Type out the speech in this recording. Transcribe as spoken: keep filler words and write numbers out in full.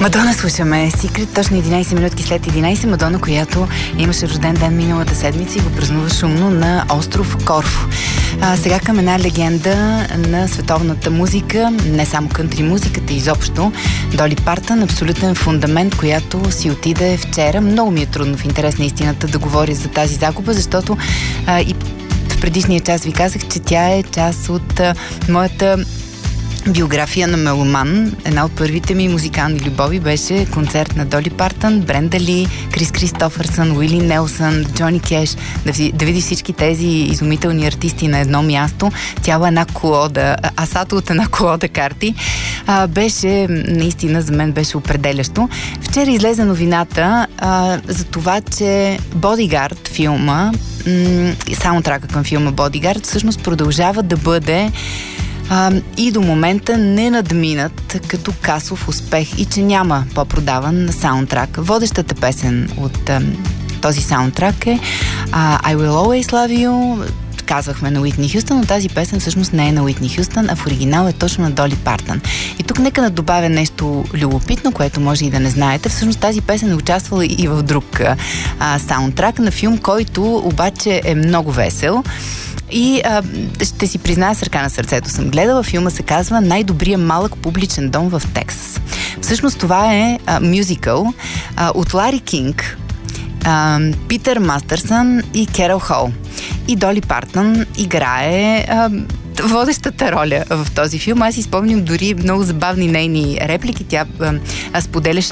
Мадона слушаме. Секрет, точно единайсет минутки след единайсет. Мадона, която имаше рожден ден миналата седмица и го празнува шумно на остров Корфу. А, сега към една легенда на световната музика, не само кънтри музиката, изобщо. Доли Партън, абсолютен фундамент, която си отиде вчера. Много ми е трудно, в интерес на истината, да говоря за тази загуба, защото а, и в предишния час ви казах, че тя е част от а, моята биография на меломан. Една от първите ми музикални любови беше концерт на Доли Партън, Бренда Ли, Крис Кристофърсън, Уили Нелсън, Джони Кеш. Да, да видиш всички тези изумителни артисти на едно място. Цяла една колода, асато от една колода карти. А, беше, наистина, за мен беше определящо. Вчера излезе новината а, за това, че Бодигард филма, м- саундтрака към филма Бодигард, всъщност продължава да бъде А, и до момента не надминат като касов успех и че няма по-продаван саундтрак. Водещата песен от а, този саундтрак е а, I Will Always Love You. Казвахме на Уитни Хюстън, но тази песен всъщност не е на Уитни Хюстън, а в оригинал е точно на Доли Партън. И тук нека да добавя нещо любопитно, което може и да не знаете. Всъщност тази песен е участвала и в друг а, саундтрак на филм, който обаче е много весел. И а, ще си призная с ръка на сърцето, съм гледала. Филма се казва "Най-добрият малък публичен дом в Тексас". Всъщност това е а, мюзикъл а, от Лари Кинг, а, Питър Мастърсън и Керол Хол. И Доли Партън играе а, водещата роля в този филм. Аз си спомням дори много забавни нейни реплики. Тя а, споделяше